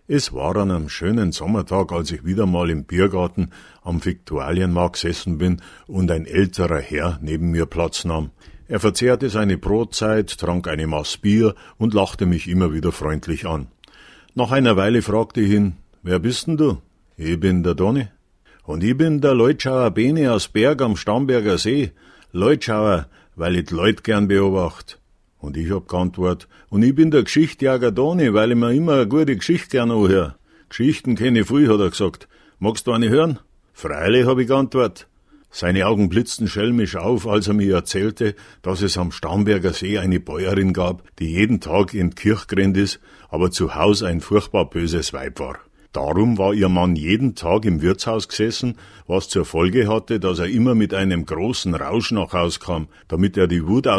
Es war an einem schönen Sommertag, als ich wieder mal im Biergarten am Viktualienmarkt gesessen bin und ein älterer Herr neben mir Platz nahm. Er verzehrte seine Brotzeit, trank eine Maß Bier und lachte mich immer wieder freundlich an. Nach einer Weile fragte ich ihn, »Wer bist denn du?« »Ich bin der Doni.« »Und ich bin der Leutschauer Bene aus Berg am Starnberger See. Leutschauer, weil ich die Leut gern beobachte.« Und ich hab geantwortet, und ich bin der Geschichtjager Doni, weil ich mir immer eine gute Geschichte gern anhöre. Geschichten kenne ich viel, hat er gesagt. Magst du eine hören? Freilich, hab ich geantwortet. Seine Augen blitzten schelmisch auf, als er mir erzählte, dass es am Starnberger See eine Bäuerin gab, die jeden Tag in die Kirche gerannt ist, aber zu Haus ein furchtbar böses Weib war. Darum war ihr Mann jeden Tag im Wirtshaus gesessen, was zur Folge hatte, dass er immer mit einem großen Rausch nach Haus kam, damit er die Wut